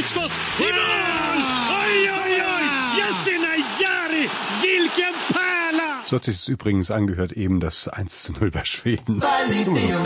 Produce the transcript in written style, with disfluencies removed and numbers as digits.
Friskott i mål! Oj, oj, oj! Jessina Jari, vilken pärla! So hat sich es übrigens angehört, eben das 1:0 bei Schweden.